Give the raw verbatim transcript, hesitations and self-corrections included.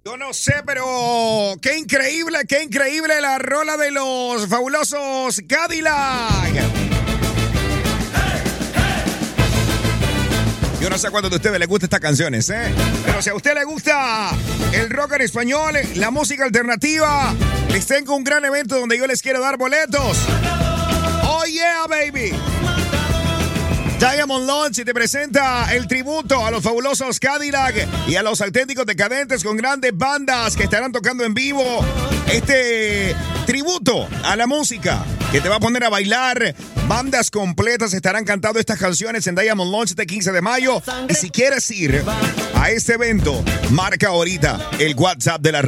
Yo no sé, pero qué increíble, qué increíble la rola de los fabulosos Cadillac. Yo no sé a cuántos de ustedes les gustan estas canciones, ¿eh? Pero si a usted le gusta el rock en español, la música alternativa, les tengo un gran evento donde yo les quiero dar boletos. Oh yeah, baby. Diamond Launch te presenta el tributo a los fabulosos Cadillac y a los auténticos decadentes con grandes bandas que estarán tocando en vivo. Este tributo a la música que te va a poner a bailar. Bandas completas estarán cantando estas canciones en Diamond Launch este quince de mayo. Y si quieres ir a este evento, marca ahorita el WhatsApp de la radio.